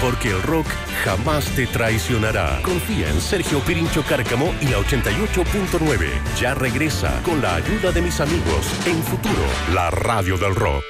porque el rock jamás te traicionará. Confía en Sergio Pirincho Cárcamo y la 88.9. Ya regresa con la ayuda de mis amigos en Futuro, la radio del rock.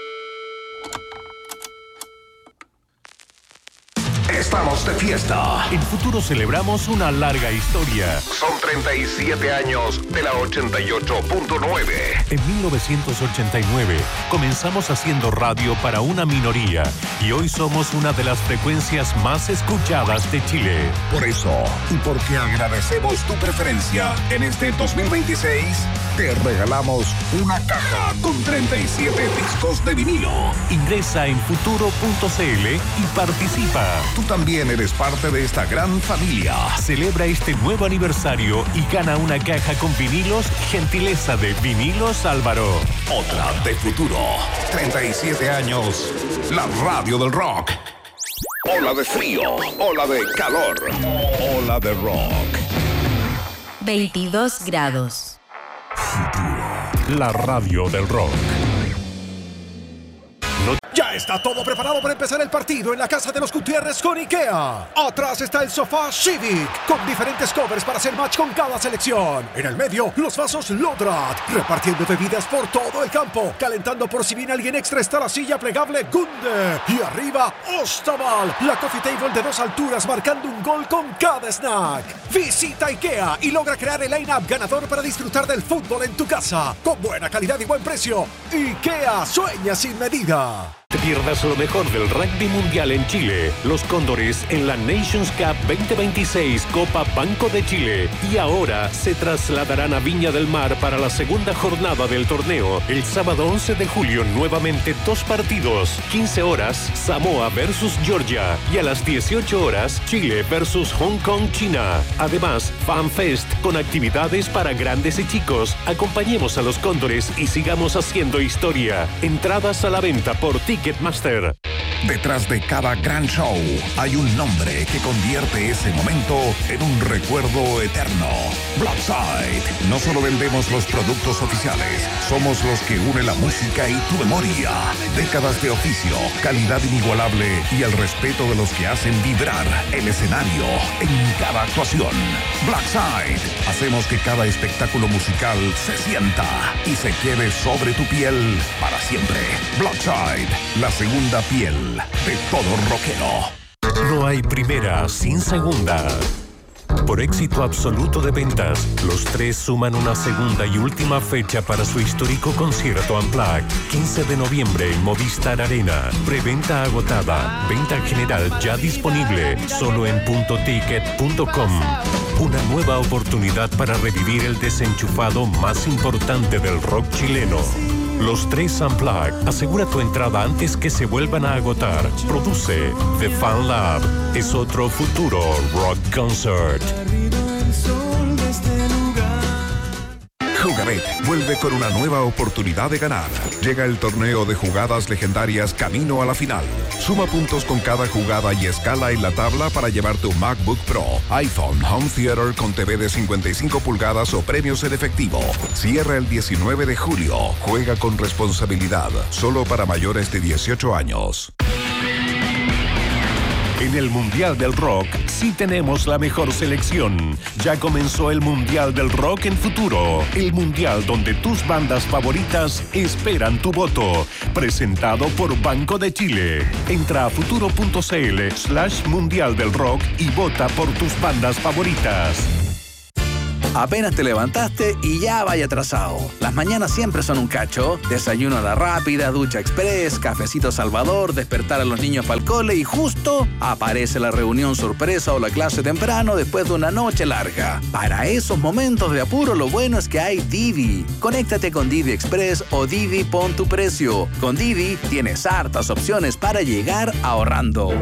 Estamos de fiesta. En Futuro celebramos una larga historia. Son 37 años de la 88.9. En 1989 comenzamos haciendo radio para una minoría y hoy somos una de las frecuencias más escuchadas de Chile. Por eso, y porque agradecemos tu preferencia, en este 2026 te regalamos una caja con 37 discos de vinilo. Ingresa en futuro.cl y participa. Tú también eres parte de esta gran familia. Celebra este nuevo aniversario y gana una caja con vinilos, gentileza de Vinilos Álvaro. Otra de Futuro. 37 años. La radio del rock. Ola de frío, ola de calor, ola de rock. 22 grados. La radio del rock. Ya está todo preparado para empezar el partido en la casa de los Gutiérrez con IKEA. Atrás está el sofá Civic, con diferentes covers para hacer match con cada selección. En el medio, los vasos Lodrat, repartiendo bebidas por todo el campo. Calentando por si viene alguien extra está la silla plegable Gunde. Y arriba, Ostaval, la coffee table de 2 alturas marcando un gol con cada snack. Visita IKEA y logra crear el line-up ganador para disfrutar del fútbol en tu casa. Con buena calidad y buen precio. IKEA sueña sin medida. Te pierdas lo mejor del rugby mundial en Chile. Los Cóndores en la Nations Cup 2026 Copa Banco de Chile. Y ahora se trasladarán a Viña del Mar para la segunda jornada del torneo. El sábado 11 de julio nuevamente 2 partidos. 15 horas Samoa versus Georgia. Y a las 18 horas Chile versus Hong Kong, China. Además, FanFest con actividades para grandes y chicos. Acompañemos a los Cóndores y sigamos haciendo historia. Entradas a la venta por Ticketmaster. Detrás de cada gran show hay un nombre que convierte ese momento en un recuerdo eterno. Blackside. No solo vendemos los productos oficiales, somos los que unen la música y tu memoria. Décadas de oficio, calidad inigualable y el respeto de los que hacen vibrar el escenario en cada actuación. Blackside. Hacemos que cada espectáculo musical se sienta y se quede sobre tu piel para siempre. Blackside. La segunda piel de todo rockero. No hay primera sin segunda. Por éxito absoluto de ventas, los Tres suman una segunda y última fecha para su histórico concierto Unplugged. 15 de noviembre en Movistar Arena. Preventa agotada. Venta general ya disponible. Solo en puntoticket.com. Una nueva oportunidad para revivir el desenchufado más importante del rock chileno. Los Tres Unplugged. Asegura tu entrada antes que se vuelvan a agotar. Produce The Fan Lab. Es otro Futuro Rock Concert. Jugabet vuelve con una nueva oportunidad de ganar. Llega el torneo de jugadas legendarias camino a la final. Suma puntos con cada jugada y escala en la tabla para llevar tu MacBook Pro, iPhone, Home Theater con TV de 55 pulgadas o premios en efectivo. Cierra el 19 de julio. Juega con responsabilidad. Solo para mayores de 18 años. En el Mundial del Rock sí tenemos la mejor selección. Ya comenzó el Mundial del Rock en Futuro. El Mundial donde tus bandas favoritas esperan tu voto. Presentado por Banco de Chile. Entra a futuro.cl/Mundial del Rock y vota por tus bandas favoritas. Apenas te levantaste y ya vaya atrasado. Las mañanas siempre son un cacho. Desayuno a la rápida, ducha express, cafecito Salvador, despertar a los niños para el cole y justo aparece la reunión sorpresa o la clase temprano después de una noche larga. Para esos momentos de apuro lo bueno es que hay Didi. Conéctate con Didi Express o Didi Pon tu Precio. Con Didi tienes hartas opciones para llegar ahorrando.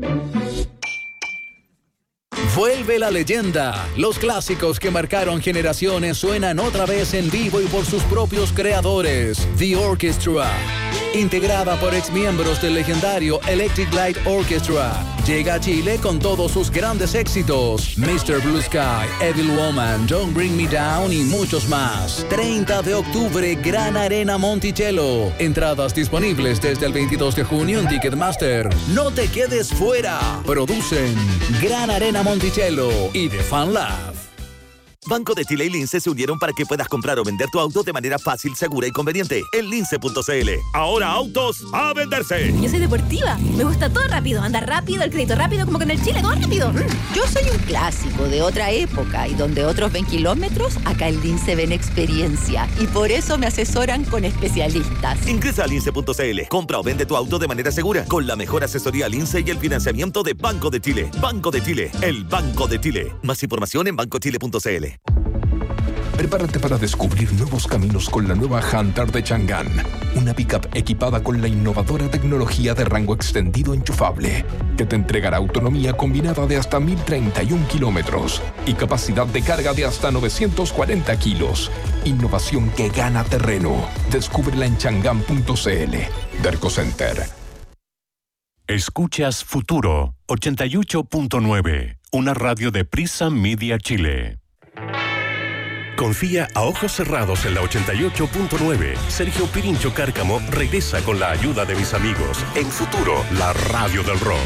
Vuelve la leyenda. Los clásicos que marcaron generaciones suenan otra vez en vivo y por sus propios creadores. The Orchestra. integrada por exmiembros del legendario Electric Light Orchestra. Llega a Chile con todos sus grandes éxitos: Mr. Blue Sky, Evil Woman, Don't Bring Me Down y muchos más. 30 de octubre, Gran Arena Monticello. Entradas disponibles desde el 22 de junio en Ticketmaster. No te quedes fuera. Producen Gran Arena Monticello y The Fan Lab. Banco de Chile y Lince se unieron para que puedas comprar o vender tu auto de manera fácil, segura y conveniente en lince.cl. Ahora autos a venderse. Yo soy deportiva, me gusta todo rápido, andar rápido, el crédito rápido, como que en el Chile todo rápido. Yo soy un clásico de otra época y donde otros ven kilómetros, acá en Lince ven experiencia y por eso me asesoran con especialistas. Ingresa a lince.cl, compra o vende tu auto de manera segura con la mejor asesoría Lince y el financiamiento de Banco de Chile. Banco de Chile, el Banco de Chile. Más información en bancochile.cl. Prepárate para descubrir nuevos caminos con la nueva Hunter de Chang'an, una pickup equipada con la innovadora tecnología de rango extendido enchufable, que te entregará autonomía combinada de hasta 1031 kilómetros y capacidad de carga de hasta 940 kilos. Innovación que gana terreno. Descúbrela en chang'an.cl. Derco Center. Escuchas Futuro 88.9, una radio de Prisa Media Chile. Confía a ojos cerrados en la 88.9. Sergio Pirincho Cárcamo regresa con la ayuda de mis amigos en Futuro, la radio del rock.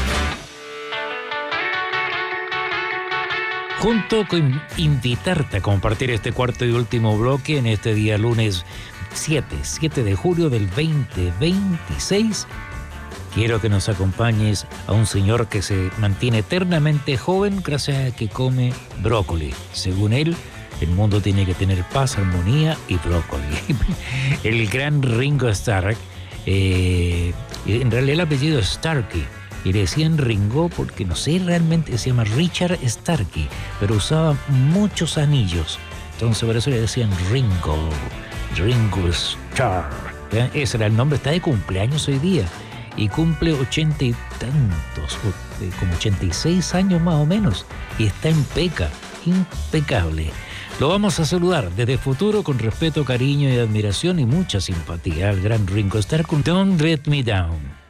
Junto con invitarte a compartir este cuarto y último bloque en este día lunes 7 de julio del 2026, quiero que nos acompañes a un señor que se mantiene eternamente joven gracias a que come brócoli. Según él, el mundo tiene que tener paz, armonía y brócoli. El gran Ringo Starr, en realidad el apellido es Starkey, y le decían Ringo porque no sé realmente, se llama Richard Starkey, pero usaba muchos anillos, entonces por eso le decían Ringo Starr. Ese era el nombre. Está de cumpleaños hoy día y cumple 80 y tantos, como 86 años más o menos, y está impecable. Lo vamos a saludar desde Futuro con respeto, cariño y admiración y mucha simpatía al gran Ringo Starr con Don't Let Me Down.